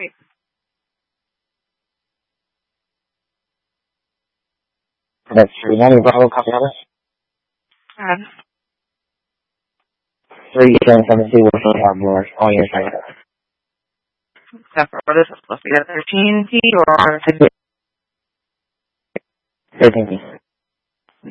wait. That's 390 Bravo, copy that. 3772, we'll have more on your side. Except for what is it supposed to be, a 13 feet or 13 feet.